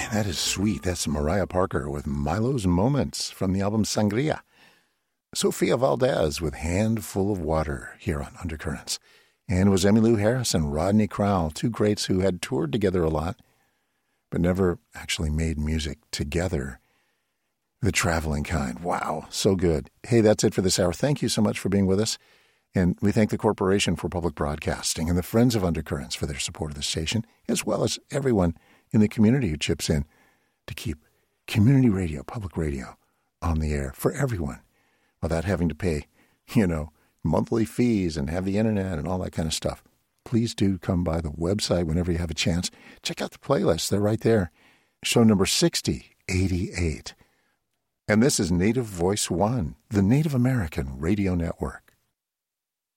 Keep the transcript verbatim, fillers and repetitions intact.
That is sweet. That's Mariah Parker with Milo's Moments from the album Sangria. Sofia Valdez with Handful of Water here on Undercurrents. And it was Emmylou Harris and Rodney Crowell, two greats who had toured together a lot, but never actually made music together. The traveling kind. Wow, so good. Hey, that's it for this hour. Thank you so much for being with us. And we thank the Corporation for Public Broadcasting and the Friends of Undercurrents for their support of the station, as well as everyone in the community who chips in to keep community radio, public radio, on the air for everyone without having to pay, you know, monthly fees and have the internet and all that kind of stuff. Please do come by the website whenever you have a chance. Check out the playlists. They're right there. Show number sixty eighty-eight. And this is Native Voice One, the Native American Radio Network.